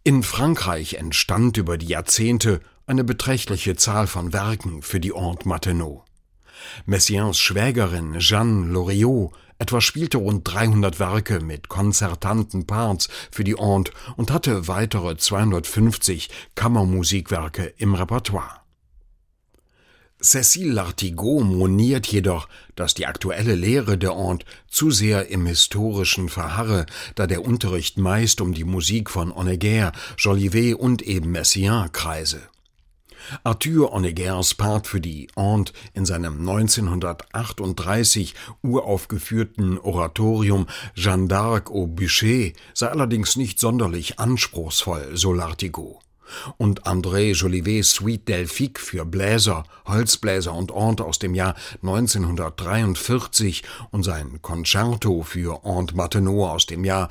In Frankreich entstand über die Jahrzehnte eine beträchtliche Zahl von Werken für die Honte Mathenot. Messiaens Schwägerin Jeanne Loriot etwa spielte rund 300 Werke mit konzertanten Parts für die Honte und hatte weitere 250 Kammermusikwerke im Repertoire. Cécile Lartigot moniert jedoch, dass die aktuelle Lehre der Honte zu sehr im Historischen verharre, da der Unterricht meist um die Musik von Honegger, Jolivet und eben Messiaen kreise. Arthur Honeggers Part für die Honte in seinem 1938 uraufgeführten Oratorium Jeanne d'Arc au Bûcher sei allerdings nicht sonderlich anspruchsvoll, so Lartigot. Und André Jolivets Suite Delphique für Bläser, Holzbläser und Honte aus dem Jahr 1943 und sein Concerto für Honte Mathenot aus dem Jahr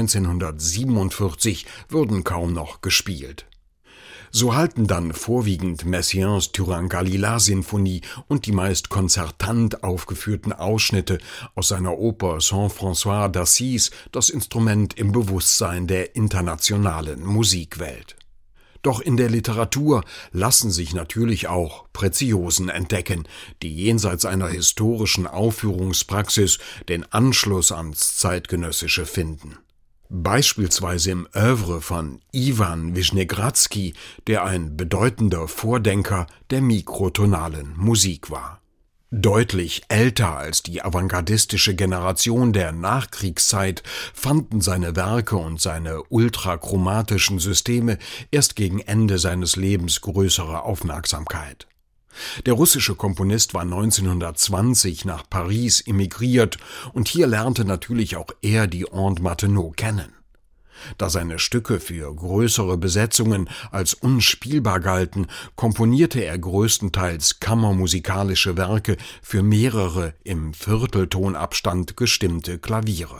1947 würden kaum noch gespielt. So halten dann vorwiegend Messiaens Turangalila-Sinfonie und die meist konzertant aufgeführten Ausschnitte aus seiner Oper Saint-François d'Assise das Instrument im Bewusstsein der internationalen Musikwelt. Doch in der Literatur lassen sich natürlich auch Preziosen entdecken, die jenseits einer historischen Aufführungspraxis den Anschluss ans Zeitgenössische finden. Beispielsweise im Œuvre von Iwan Wischnegradsky, der ein bedeutender Vordenker der mikrotonalen Musik war. Deutlich älter als die avantgardistische Generation der Nachkriegszeit fanden seine Werke und seine ultrachromatischen Systeme erst gegen Ende seines Lebens größere Aufmerksamkeit. Der russische Komponist war 1920 nach Paris emigriert und hier lernte natürlich auch er die Honte Mathenot kennen. Da seine Stücke für größere Besetzungen als unspielbar galten, komponierte er größtenteils kammermusikalische Werke für mehrere im Vierteltonabstand gestimmte Klaviere.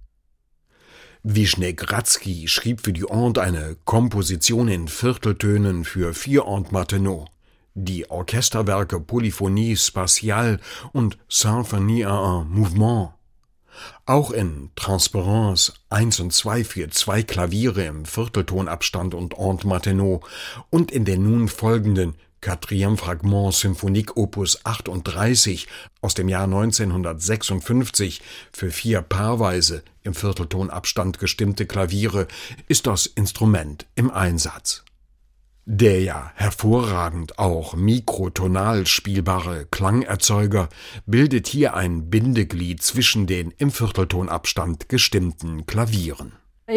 Wischnegradsky schrieb für die Honte eine Komposition in Vierteltönen für 4 Honte Mathenot. Die Orchesterwerke Polyphonie spatiale und Symphonie à un mouvement. Auch in Transparence 1 und 2 für 2 Klaviere im Vierteltonabstand und Honte Mathenot und in den nun folgenden Quatrième Fragment Symphonique Opus 38 aus dem Jahr 1956 für 4 paarweise im Vierteltonabstand gestimmte Klaviere ist das Instrument im Einsatz. Der ja hervorragend auch mikrotonal spielbare Klangerzeuger bildet hier ein Bindeglied zwischen den im Vierteltonabstand gestimmten Klavieren.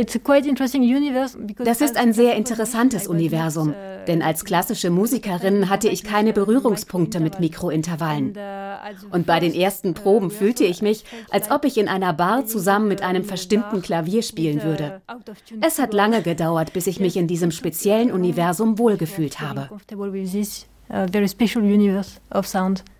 Das ist ein sehr interessantes Universum, denn als klassische Musikerin hatte ich keine Berührungspunkte mit Mikrointervallen. Und bei den ersten Proben fühlte ich mich, als ob ich in einer Bar zusammen mit einem verstimmten Klavier spielen würde. Es hat lange gedauert, bis ich mich in diesem speziellen Universum wohlgefühlt habe.